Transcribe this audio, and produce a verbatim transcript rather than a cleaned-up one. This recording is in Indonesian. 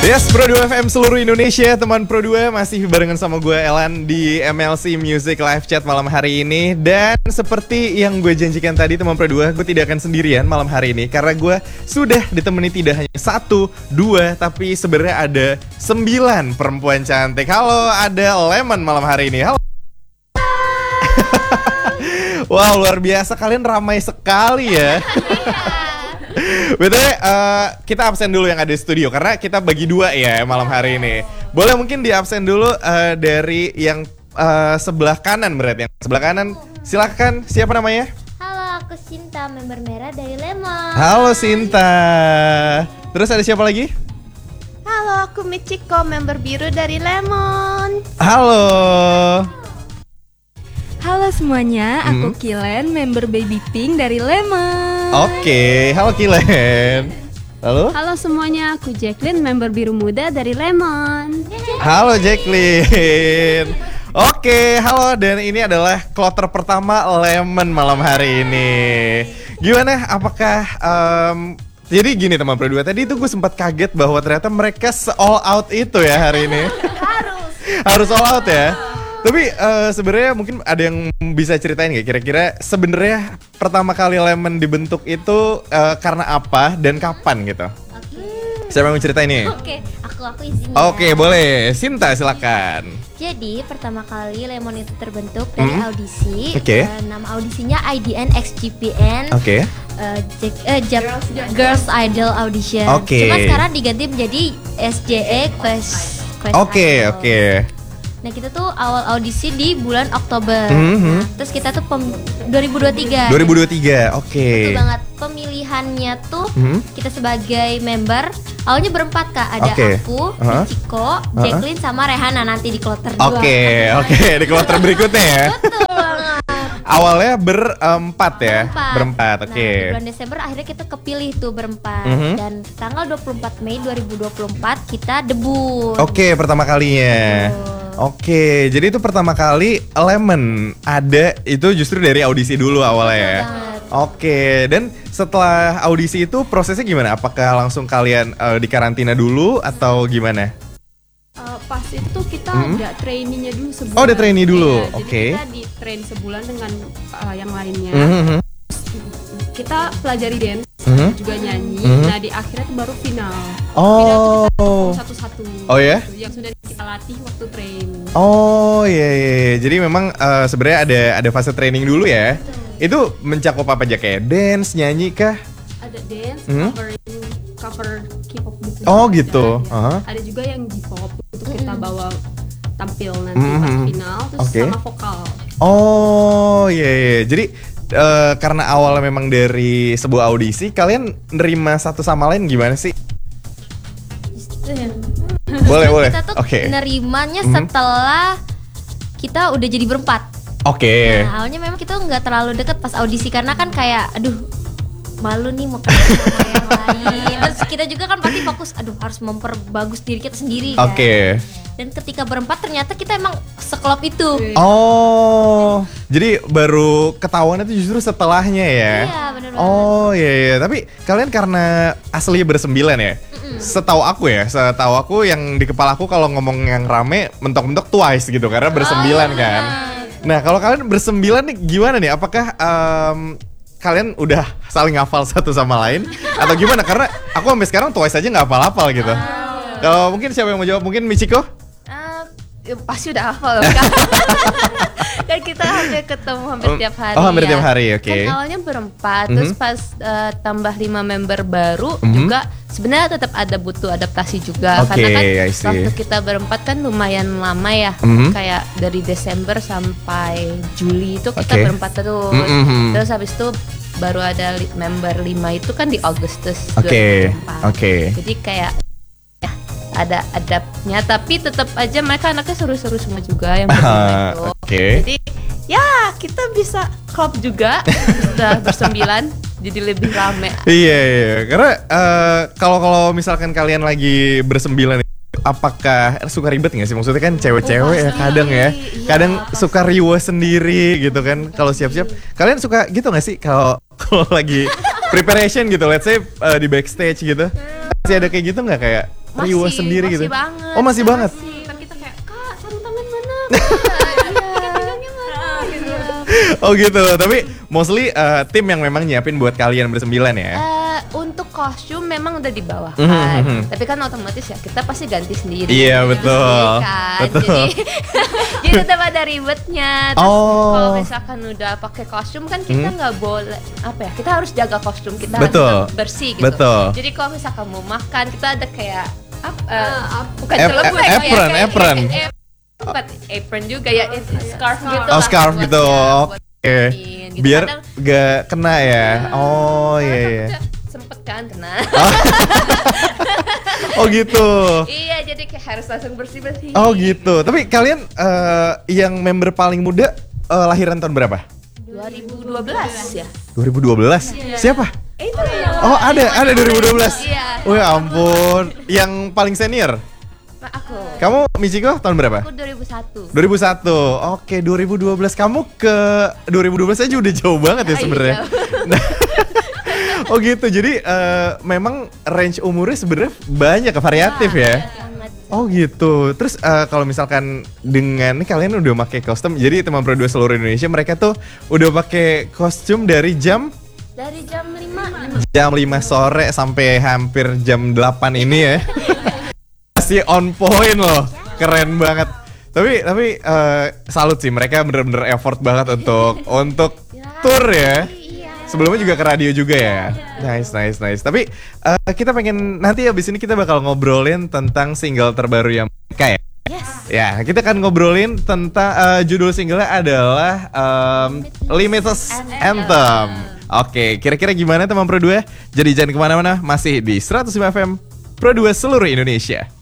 Yes, Pro dua F M seluruh Indonesia, teman Pro dua masih barengan sama gue Elan di M L C Music Live Chat malam hari ini. Dan seperti yang gue janjikan tadi teman Pro dua, gue tidak akan sendirian malam hari ini karena gue sudah ditemani tidak hanya satu, dua, tapi sebenarnya ada sembilan perempuan cantik. Halo, ada Lemon malam hari ini. Halo. Wow, luar biasa, kalian ramai sekali ya. Betul, uh, kita absen dulu yang ada di studio karena kita bagi dua ya malam hari ini. Boleh mungkin di absen dulu uh, dari yang uh, sebelah kanan berarti. Yang sebelah kanan, silakan, siapa namanya? Halo, aku Sinta, member merah dari Lemon. Halo Sinta. Terus ada siapa lagi? Halo, aku Michiko, member biru dari Lemon. Halo. Halo semuanya, aku Hmm. Kilen, member Baby Pink dari Lemon. Oke, halo Kilen. Halo. Halo semuanya, aku Jacqueline, member biru muda dari Lemon. Halo Jacqueline. Oke, halo, dan ini adalah kloter pertama Lemon malam hari ini. Gimana? Apakah um, jadi gini teman Pro dua, tadi itu gue sempat kaget bahwa ternyata mereka se-all out itu ya hari ini. Harus. Harus all out ya. Tapi uh, sebenarnya mungkin ada yang bisa ceritain nggak kira-kira sebenarnya pertama kali Lemon dibentuk itu uh, karena apa dan kapan gitu? Oke. Siapa yang mau ceritain nih? Oke, aku aku izin. Oke, boleh. Sinta silakan. Jadi pertama kali Lemon itu terbentuk dari Hmm. audisi. Oke. Eh, nama audisinya I D N X G P N. Oke. Eh, Jack- eh, Jap- Girls Idol Audition. Oke. Cuma sekarang diganti menjadi S J A Quest. Quest Oke, Idol. oke. Nah kita tuh awal audisi di bulan Oktober. Mhm. Nah, terus kita tuh pem- dua ribu dua puluh tiga. dua ribu dua puluh tiga. Oke. Betul banget. Pemilihannya tuh Mhm. kita sebagai member awalnya berempat Kak. Ada Oke. aku, Uh-huh. Michiko, Jacqueline sama Rehana nanti di kloter dua. Oke, oke. Di kloter berikutnya ya. Betul banget. Awalnya berempat ya. Berempat. Berempat, Nah, oke. di bulan Desember akhirnya kita kepilih tuh berempat. Mhm. Dan tanggal dua puluh empat Mei dua ribu dua puluh empat kita debut. Oke, pertama kalinya. Betul. Oke, jadi itu pertama kali Lemon ada itu justru dari audisi dulu awalnya ya. Betul banget. Oke, dan setelah audisi itu prosesnya gimana? Apakah langsung kalian uh, di karantina dulu atau gimana? Uh, pas itu kita Hmm. ada trainingnya dulu sebulan. Oh, ada trainee dulu, Iya, oke. Jadi kita di train sebulan dengan uh, yang lainnya. Mhm. Kita pelajari dance, Mhm. juga nyanyi. Mhm. Nah di akhirnya itu baru final. Final tuh kita Oh. satu-satu. Oh ya? Yang sudah kita latih waktu train. Oh iya, iya, iya. Jadi memang uh, sebenarnya ada ada fase training dulu ya. Itu mencakup apa aja kayak dance, nyanyi kah? Ada dance, Hmm. covering, cover K-pop gitu. Oh, Ada, gitu. ada. Aha. Ada juga yang J-pop untuk kita bawa tampil nanti pas Mhm. final, terus Oke. sama vokal. Oh iya, iya. Jadi uh, karena awalnya memang dari sebuah audisi, kalian nerima satu sama lain gimana sih? Itu ya. Boleh, boleh. Kita tuh Oke. nerimanya Mhm. setelah kita udah jadi berempat. Oke. Nah, awalnya memang kita nggak terlalu deket pas audisi karena kan kayak, aduh, malu nih mau ketemu sama yang lain. Terus kita juga kan pasti fokus, aduh harus memperbagus diri kita sendiri. Kan? Oke. Dan ketika berempat ternyata kita emang sekelop itu. Oh, jadi baru ketahuan itu justru setelahnya ya? Iya, bener banget. Oh iya, iya. Tapi kalian karena aslinya bersembilan ya? Setahu aku ya, setahu aku yang di kepala aku kalau ngomong yang rame mentok-mentok Twice gitu karena bersembilan Oh, kan. benar. Nah kalau kalian bersembilan nih gimana nih? Apakah em, kalian udah saling hafal satu sama lain atau gimana? Karena aku sampai sekarang Twice aja nggak hafal-hafal gitu. Kalau mungkin siapa yang mau jawab? Mungkin Michiko? Ah, ya pasti udah hafal kan? Kan kita hampir ketemu hampir Oh, tiap hari. oh, hampir ya. tiap hari, oke. Kan awalnya berempat, Mhm. terus pas eh, tambah lima member baru Mhm. juga sebenarnya tetap ada butuh adaptasi juga Oke, karena kan I see. waktu kita berempat kan lumayan lama ya, Mhm. kayak dari Desember sampai Juli itu kita Oke. berempat terus. Mhm. Terus habis itu baru ada li- member lima itu kan di Agustus Oke, dua ribu empat. oke. Jadi kayak ya ada adabnya, tapi tetap aja mereka anaknya seru-seru semua juga yang berlima Ah, itu. oke. Jadi ya kita bisa klop juga sudah bersembilan jadi lebih rame. Iya, iya. Karena eh, kalau kalau misalkan kalian lagi bersembilan, apakah suka ribet nggak sih? Maksudnya kan cewek-cewek ya pasti. kadang ya, Iya, kadang pasti. suka riweh sendiri gitu kan. Kalau siap-siap, kalian suka gitu nggak sih? Kalau kalau lagi preparation gitu, let's say eh, di backstage gitu, masih ada kayak gitu nggak kayak riuh sendiri masih gitu. Banget, Oh, masih banget. Masih. Kan kita kayak, Kak, sarung tangan mana? Oh gitu. Tapi mostly uh, tim yang memang nyiapin buat kalian bersembilan ya. Eh, untuk kostum memang udah dibawakan, Mhm. tapi kan otomatis ya kita pasti ganti sendiri. Iya, Ganti betul. sendiri kan. Betul. Jadi, jadi tetap ada ribetnya. Terus Oh. kalau misalkan udah pakai kostum kan kita nggak boleh apa ya? Kita harus jaga kostum kita Betul. harus tetap bersih gitu. Betul. Jadi kalau misalkan mau makan kita ada kayak apa? eh, bukan Ap- celebek ap- ya, apron, kayak- apron. kayak- bukan apron juga ya, it- scarf gitu. Oh, lah scarf buat- gitu. ya, buat Oke. bikin gitu. Biar Kadang- gak kena ya. Oh Karena iya kan iya. udah sempet kan kena. Oh gitu. Iya, jadi kayak harus langsung bersih-bersih. Oh gitu. Tapi kalian eh, yang member paling muda eh, lahiran tahun berapa? dua ribu dua belas ya. dua ribu dua belas. Siapa? Eh, itu yang Oh ada ada dua ribu dua belas. Iya. Oh ya ampun. Yang paling senior. Ma- aku. Kamu Michiko tahun berapa? Aku dua ribu satu. dua ribu satu. Oke, dua ribu dua belas. Kamu ke dua ribu dua belas aja udah jauh banget ya Ah, sebenarnya. Nah, oh gitu. Jadi eh, memang range umurnya sebenarnya banyak variatif ya. Sangat. Oh gitu. Terus eh, kalau misalkan dengan nih kalian udah pakai kostum, jadi teman Pro dua seluruh Indonesia mereka tuh udah pakai kostum dari jam Dari jam lima. jam lima sore sampai hampir jam delapan ini ya. Masih on point loh. Keren banget. Tapi tapi eh, salut sih, mereka bener-bener effort banget untuk untuk tour ya. Sebelumnya juga ke radio juga ya. Nice, nice, nice. Tapi eh, kita pengen nanti abis ini kita bakal ngobrolin tentang single terbaru yang mereka ya. Yes. Ya, kita akan ngobrolin tentang eh, judul singlenya adalah em, Limitless Anthem. Oke, kira-kira gimana teman Pro dua? Jadi jangan kemana-mana, masih di seratus lima F M Pro dua seluruh Indonesia.